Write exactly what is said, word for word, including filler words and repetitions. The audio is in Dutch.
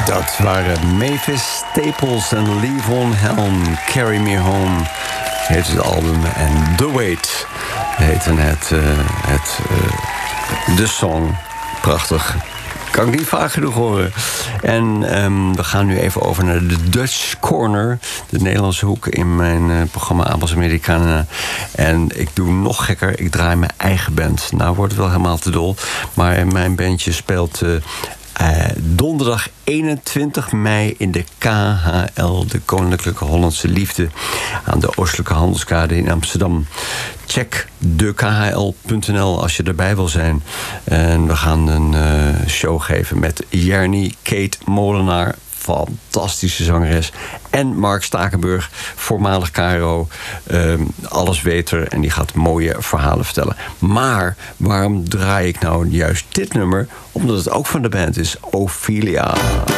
Dat waren Mavis Staples en Levon Helm. Carry Me Home heet het album. En The Wait heette het, uh, het uh, de song. Prachtig. Kan ik niet vaak genoeg horen. En um, we gaan nu even over naar de Dutch Corner. De Nederlandse hoek in mijn uh, programma Abels Americana. En ik doe nog gekker. Ik draai mijn eigen band. Nou wordt het wel helemaal te dol. Maar mijn bandje speelt Uh, Uh, donderdag eenentwintig mei in de K H L, de Koninklijke Hollandse Liefde, aan de Oostelijke Handelskade in Amsterdam. Check de k h l punt n l als je erbij wil zijn. En we gaan een uh, show geven met Jernie Kate Molenaar, fantastische zangeres, en Mark Stakenburg, voormalig K R O, uh, allesweter, en die gaat mooie verhalen vertellen. Maar waarom draai ik nou juist dit nummer? Omdat het ook van de band is, Ophelia.